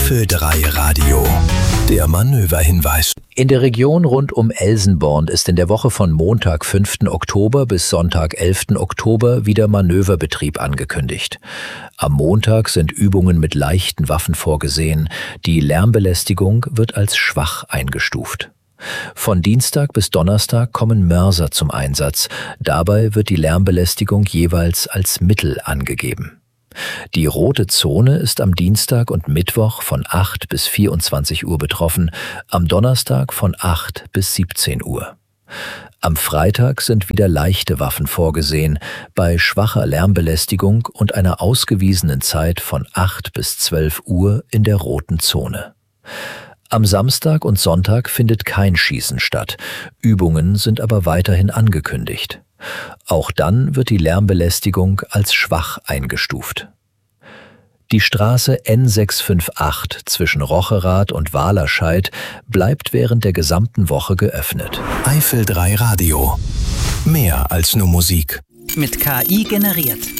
Eifel 3 Radio. Der Manöverhinweis. In der Region rund um Elsenborn ist in der Woche von Montag, 5. Oktober bis Sonntag, 11. Oktober wieder Manöverbetrieb angekündigt. Am Montag sind Übungen mit leichten Waffen vorgesehen. Die Lärmbelästigung wird als schwach eingestuft. Von Dienstag bis Donnerstag kommen Mörser zum Einsatz. Dabei wird die Lärmbelästigung jeweils als mittel angegeben. Die rote Zone ist am Dienstag und Mittwoch von 8 bis 24 Uhr betroffen, am Donnerstag von 8 bis 17 Uhr. Am Freitag sind wieder leichte Waffen vorgesehen, bei schwacher Lärmbelästigung und einer ausgewiesenen Zeit von 8 bis 12 Uhr in der roten Zone. Am Samstag und Sonntag findet kein Schießen statt, Übungen sind aber weiterhin angekündigt. Auch dann wird die Lärmbelästigung als schwach eingestuft. Die Straße N658 zwischen Rocherath und Wahlerscheid bleibt während der gesamten Woche geöffnet. Eifel 3 Radio. Mehr als nur Musik. Mit KI generiert.